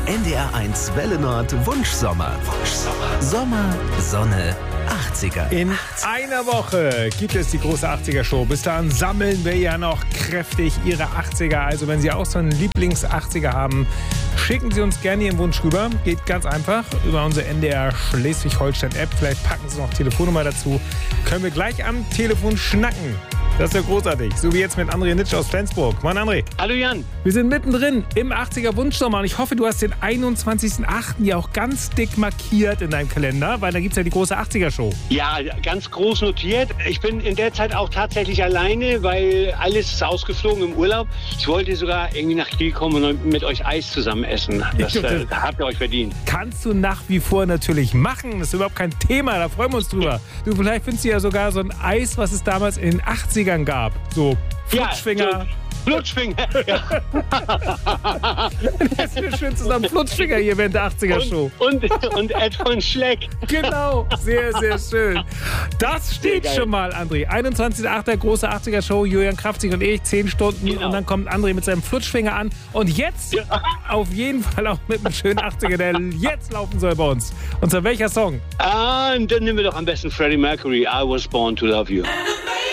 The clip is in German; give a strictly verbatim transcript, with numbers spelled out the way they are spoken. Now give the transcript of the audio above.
N D R eins Welle Nord Wunschsommer. Wunschsommer. Sommer, Sonne, achtziger. In einer Woche gibt es die große achtziger-Show. Bis dahin sammeln wir ja noch kräftig Ihre achtziger. Also wenn Sie auch so einen Lieblings-achtziger haben, schicken Sie uns gerne Ihren Wunsch rüber. Geht ganz einfach über unsere N D R Schleswig-Holstein-App. Vielleicht packen Sie noch Telefonnummer dazu. Können wir gleich am Telefon schnacken. Das ist ja großartig. So wie jetzt mit André Nitsch aus Flensburg. Moin André. Hallo Jan. Wir sind mittendrin im achtziger-Wunschsommer und ich hoffe, du hast den einundzwanzigsten achten ja auch ganz dick markiert in deinem Kalender, weil da gibt es ja die große achtziger-Show. Ja, ganz groß notiert. Ich bin in der Zeit auch tatsächlich alleine, weil alles ist ausgeflogen im Urlaub. Ich wollte sogar irgendwie nach Kiel kommen und mit euch Eis zusammen essen. Das äh, habt ihr euch verdient. Kannst du nach wie vor natürlich machen. Das ist überhaupt kein Thema, da freuen wir uns drüber. Du, vielleicht findest du ja sogar so ein Eis, was es damals in den achtzigern gab. So Flutschfinger. Ja, so Flutschfinger. Ja. Das ist schön zusammen. Flutschfinger hier während der achtziger-Show. Und, und, und Ed von Schleck. Genau, sehr, sehr schön. Das steht schon mal, André. einundzwanzigster achter große achtziger-Show. Julian Kraftzig und ich, zehn Stunden. Genau. Und dann kommt André mit seinem Flutschfinger an. Und jetzt ja. auf jeden Fall auch mit einem schönen achtziger, der jetzt laufen soll bei uns. Und zwar welcher Song? Ah, dann nehmen wir doch am besten Freddie Mercury, I Was Born to Love You.